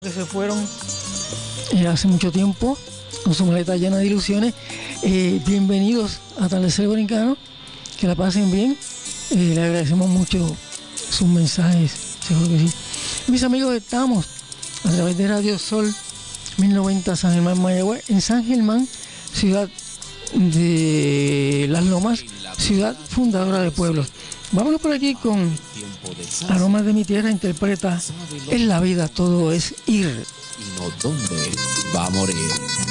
Que se fueron hace mucho tiempo con su maleta llena de ilusiones. Bienvenidos a Atardecer Borincano, que la pasen bien. Le agradecemos mucho sus mensajes, seguro que sí. Mis amigos, estamos a través de Radio Sol 1090 San Germán Mayagüez, en San Germán, ciudad de Las Lomas, ciudad fundadora de pueblos. Vámonos por aquí con Aromas de mi tierra. Interpreta: en la vida todo es ir. Y no dónde va a morir.